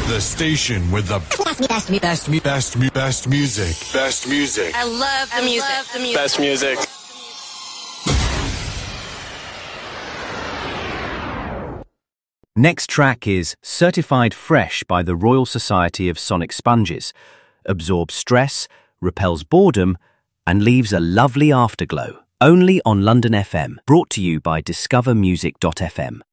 The station with the best music. Best music. I love the music. Best music. Next track is Certified Fresh by the Royal Society of Sonic Sponges. Absorbs stress, repels boredom, and leaves a lovely afterglow. Only on London FM. Brought to you by discovermusic.fm.